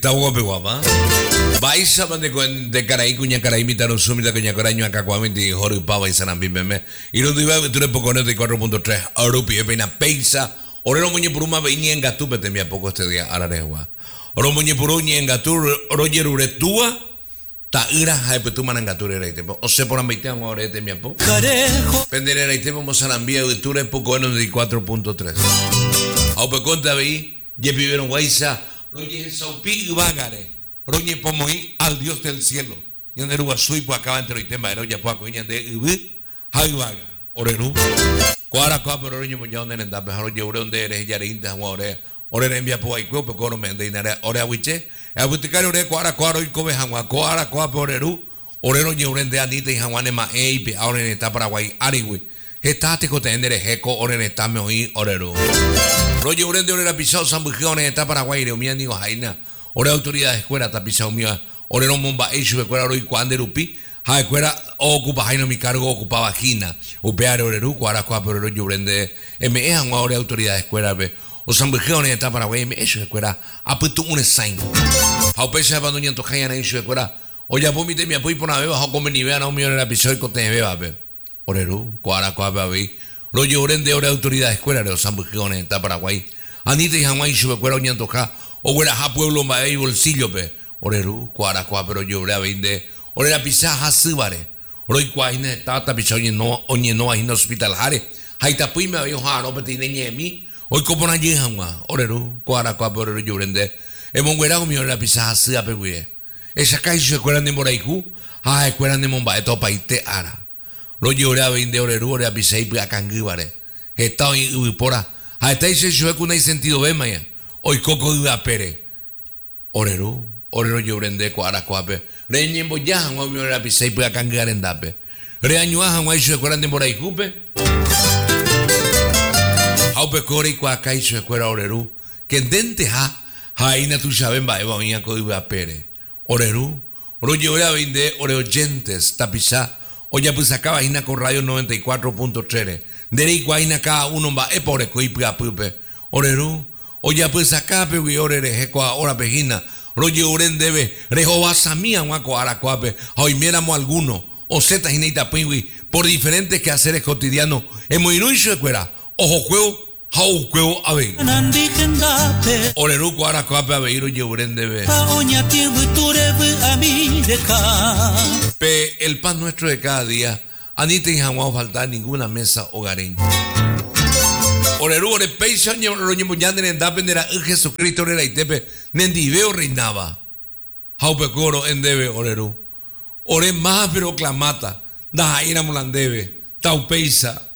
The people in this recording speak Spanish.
Tawo pe guapa. Baisa mande de carai cuña carai mitaron sumita cuña caraño acá cuamente horu pa baisa na bimeme. Y no diva tu poco no de 4.3 arupi e pena peisa. Orero muñe por una veña en gatu pete mi a poco este día araregua. Oro muñe por uña en gatu roger uretua. Ta ira hai petu manangature era tempo. O se por ambitia un ore de mi apo. Pendere era tempo mo sanambia de ture poco no de 4.3. Au pe conta vi, ye vivieron guaisa. Roñe saupi bagare. Roñe pomoi al Dios del cielo. Yanderu asui po acaba entre tema era ya po coña de ubi. Hai baga. Orenu. Cuara kwa pero roñe mo ya onde nda be roñe ore onde eres ya rinda ore. Ore envia po ai ko pe kono mende inare ore awiche. E abutikare ore cuara oi ko be hanwa cuara kwa poreru. Ore roñe ore de anita y hanwane ma eipe ore neta Paraguay ariwi. Estate ko tendere heko ore neta me oi oreru. Roger Urende ore la pisao Sambugione está Paraguay re umia nigo haina. Ore autoridad escuela ta pisao mia. Ore no momba eshu escuela roi kuanderupi. Ha escuela ocupa haina mi cargo ocupa vagina. Upeare ore ru kuara kwa pero Roger Urende me ehan ore autoridad escuela be. O Sambugione está Paraguay me eshu escuela aputu un sign. Ha upesa abandoña to haina eshu escuela. Oya pomite mi apoy pona beba ha come ni vea no mi ore la pisao ko te beba be. Ore ru kuara kwa be. Roger Urende ore autoridad escuela de Sambugione está Paraguay. Anita y Hawaii sube cuera oñantoja. O huera ja pueblo maey bolsillo pe. Oreru, cuara cua pero yo ore a vende. Ore la pisa ha subare. Ore cuaine tata pisa oñe no ahí no hospital jare. Haita pui me había jaro pe tiene ñemi. Hoy como na yehamwa. Oreru, cuara cua pero yo urende. Emon huera o mi ore la pisa ha suba pe guie. Esa kai se cuera de moraiku. Ha escuela de momba to paite ara. Roger ore a vende oreru ore a pisa y a cangibare. Está hoy ubipora. A esta dice yo que no hay sentido ve maya. Hoy coco iba pere. Orero yo brende cuara cuape. Reñen boyajan o mi ora pisei pueda cangar en dape. Reañuajan o eso escuelan de morai jupe. Aupe core y cuaca y su escuela oreru. Que dente ha ina tu saben va eva mía co iba pere. Oreru. Roger ora vende ore oyentes tapisa. Oya pues acaba ina con radio 94.3. Dere iguaina cada uno va por ecoipia pupe. Oreru. Oya pues acá pe we orere heco ahora pejina. Roger Uren debe rejoba samia guaco aracuape. Hoy miramos alguno. O zeta jineita pingui. Por diferentes quehaceres cotidianos. Hemos ido y se cuera. Ojo juego. How juego a ver. Oreru aracuape a ver Roger Uren debe. Pe el pan nuestro de cada día. Anita y jamás faltar ninguna mesa hogareña. Oreru ore peisa roñe moñande en dapendera Jesucristo era itepe nendi veo reinaba. Haupe coro en debe oreru. Ore más pero clamata. Da ira molandebe. Tau peisa.